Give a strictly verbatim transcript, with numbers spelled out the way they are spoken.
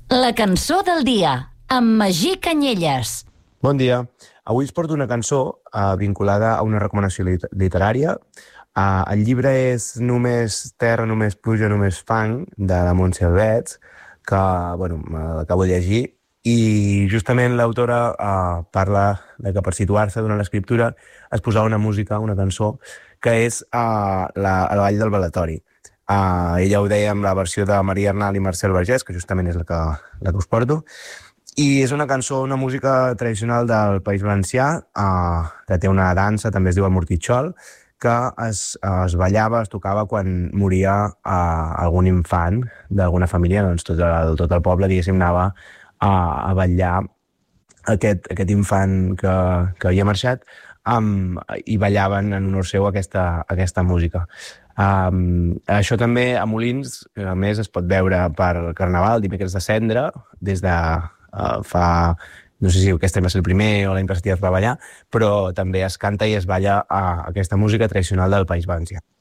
La cançó del dia, amb Magí Canyelles. Bon dia. Avui us porto una cançó uh, vinculada a una recomanació lit literària. Uh, el llibre és Només terra, només pluja, només fang, de la Montse Albets, que, bueno, l'acabo de llegir, i justament l'autora uh, parla de que per situar-se durant l'escriptura es posava una música, una cançó, que és uh, la, la Vall del Balatori. Uh, ella ho deia amb la versió de Maria Arnal i Marcel Vergés, que justament és la que, la que us porto, i és una cançó, una música tradicional del País Valencià, uh, que té una dansa, també es diu el mortitxol, que es, es ballava, es tocava quan moria uh, algun infant d'alguna família, doncs tot el, tot el poble, diguéssim, anava a, a ballar aquest, aquest infant que, que havia marxat, um, i ballaven en honor seu aquesta, aquesta música. Um, això també a Molins, a més, es pot veure per Carnaval, dimecres de Cendra, des de uh, fa... no sé si aquest any va ser el primer o l'any passat ja es va ballar, però també es canta i es balla a aquesta música tradicional del País Valencià.